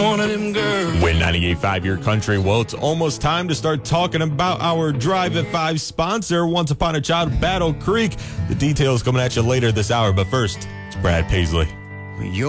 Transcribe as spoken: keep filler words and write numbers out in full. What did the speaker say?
One of them girls. Win ninety-eight point five Your Country. Well, it's almost time to start talking about our Drive at five sponsor, Once Upon a Child, Battle Creek. The details coming at you later this hour, but first, it's Brad Paisley. You're